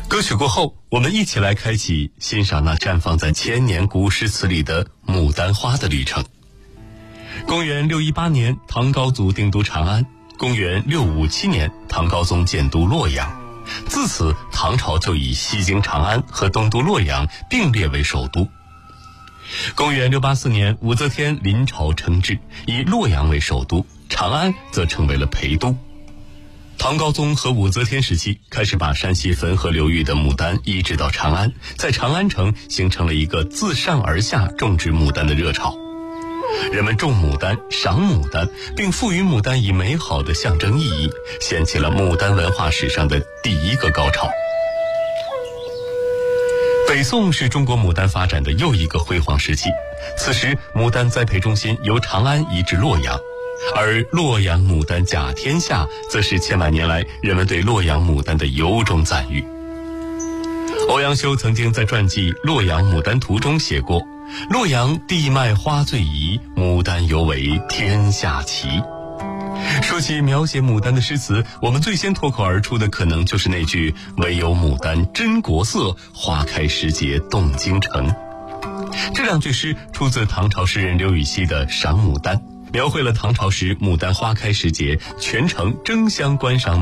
歌曲过后，我们一起来开启欣赏那绽放在千年古诗词里的牡丹花的旅程。公元618年，唐高祖定都长安；公元657年，唐高宗建都洛阳。自此，唐朝就以西京长安和东都洛阳并列为首都。公元684年，武则天临朝称制，以洛阳为首都，长安则成为了陪都。唐高宗和武则天时期开始把山西汾河流域的牡丹移植到长安，在长安城形成了一个自上而下种植牡丹的热潮。人们种牡丹、赏牡丹，并赋予牡丹以美好的象征意义，掀起了牡丹文化史上的第一个高潮。北宋是中国牡丹发展的又一个辉煌时期，此时牡丹栽培中心由长安移至洛阳，而洛阳牡丹甲天下，则是千百年来人们对洛阳牡丹的由衷赞誉。欧阳修曾经在传记《洛阳牡丹图》中写过：洛阳地脉花最宜，牡丹尤为天下奇。说起描写牡丹的诗词，我们最先脱口而出的可能就是那句唯有牡丹真国色，花开时节动京城。这两句诗出自唐朝诗人刘禹锡的《赏牡丹》，描绘了唐朝时牡丹花开时节，全城争相观赏